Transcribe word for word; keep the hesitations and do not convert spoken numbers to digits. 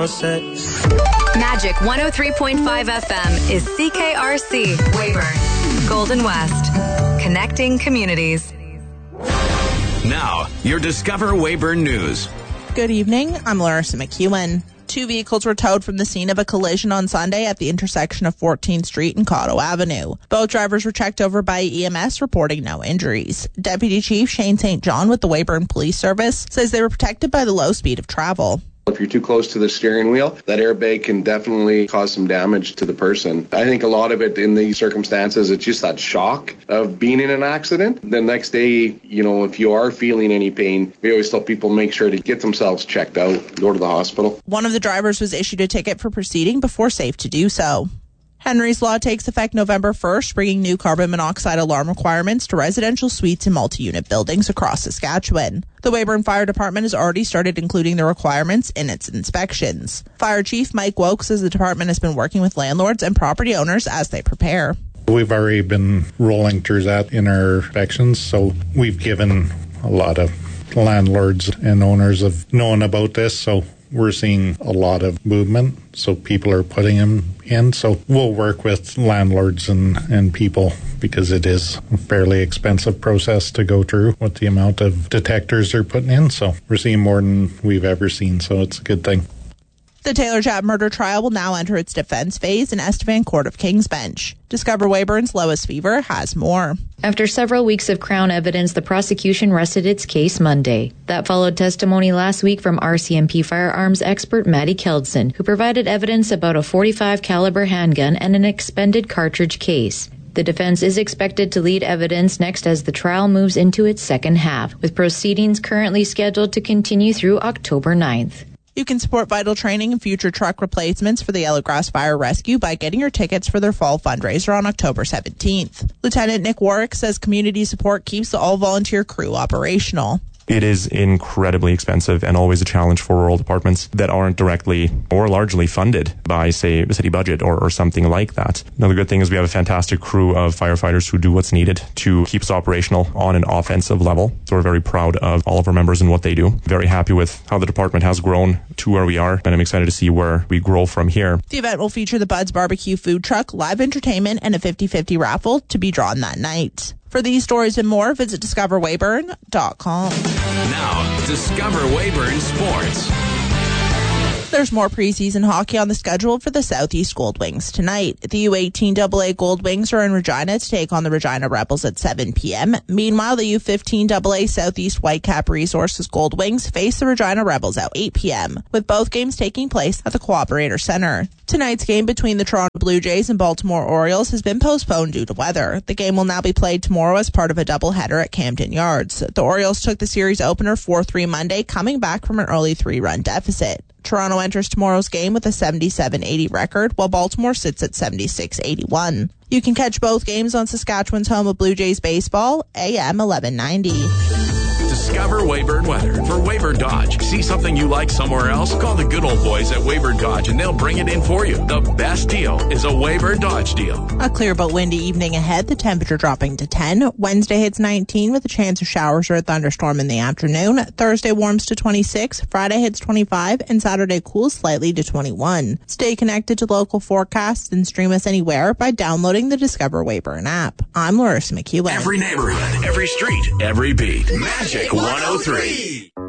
all set. Magic one oh three point five F M is C K R C, Weyburn, Golden West. Connecting communities. Now, your Discover Weyburn News. Good evening. I'm Larissa McEwen. Two vehicles were towed from the scene of a collision on Sunday at the intersection of fourteenth Street and Cotto Avenue. Both drivers were checked over by E M S, reporting no injuries. Deputy Chief Shane Saint John with the Weyburn Police Service says they were protected by the low speed of travel. If you're too close to the steering wheel, that airbag can definitely cause some damage to the person. I think a lot of it in these circumstances, it's just that shock of being in an accident. The next day, you know, if you are feeling any pain, we always tell people make sure to get themselves checked out, go to the hospital. One of the drivers was issued a ticket for proceeding before safe to do so. Henry's Law takes effect November first, bringing new carbon monoxide alarm requirements to residential suites and multi-unit buildings across Saskatchewan. The Weyburn Fire Department has already started including the requirements in its inspections. Fire Chief Mike Woke says the department has been working with landlords and property owners as they prepare. We've already been rolling through that in our inspections, so we've given a lot of landlords and owners of knowing about this, so we're seeing a lot of movement, so people are putting them in. So we'll work with landlords and, and people because it is a fairly expensive process to go through with the amount of detectors they're putting in. So we're seeing more than we've ever seen, so it's a good thing. The Taylor Chap murder trial will now enter its defense phase in Estevan Court of King's Bench. Discover Weyburn's Lois Fever has more. After several weeks of Crown evidence, the prosecution rested its case Monday. That followed testimony last week from R C M P firearms expert Maddie Keldson, who provided evidence about a forty-five caliber handgun and an expended cartridge case. The defense is expected to lead evidence next as the trial moves into its second half, with proceedings currently scheduled to continue through October ninth. You can support vital training and future truck replacements for the Yellowgrass Fire Rescue by getting your tickets for their fall fundraiser on October seventeenth. Lieutenant Nick Warwick says community support keeps the all-volunteer crew operational. It is incredibly expensive and always a challenge for rural departments that aren't directly or largely funded by, say, the city budget or, or something like that. Another good thing is we have a fantastic crew of firefighters who do what's needed to keep us operational on an offensive level. So we're very proud of all of our members and what they do. Very happy with how the department has grown to where we are, and I'm excited to see where we grow from here. The event will feature the Bud's Barbecue food truck, live entertainment, and a fifty-fifty raffle to be drawn that night. For these stories and more, visit discover weyburn dot com. Now, Discover Weyburn Sports. There's more preseason hockey on the schedule for the Southeast Goldwings tonight. The U eighteen double A Goldwings are in Regina to take on the Regina Rebels at seven p.m. Meanwhile, the U fifteen double A Southeast Whitecap Resources Goldwings face the Regina Rebels at eight p.m., with both games taking place at the Cooperator Center. Tonight's game between the Toronto Blue Jays and Baltimore Orioles has been postponed due to weather. The game will now be played tomorrow as part of a doubleheader at Camden Yards. The Orioles took the series opener four three Monday, coming back from an early three-run deficit. Toronto enters tomorrow's game with a seventy-seven eighty record, while Baltimore sits at seventy-six eighty-one. You can catch both games on Saskatchewan's home of Blue Jays baseball, A M eleven ninety. Discover Weyburn weather for Weyburn Dodge. See something you like somewhere else? Call the good old boys at Weyburn Dodge and they'll bring it in for you. The best deal is a Weyburn Dodge deal. A clear but windy evening ahead, the temperature dropping to ten. Wednesday hits nineteen with a chance of showers or a thunderstorm in the afternoon. Thursday warms to twenty-six, Friday hits twenty-five, and Saturday cools slightly to twenty-one. Stay connected to local forecasts and stream us anywhere by downloading the Discover Weyburn app. I'm Larissa McEwen. Every neighborhood, every street, every beat. Magic one oh three.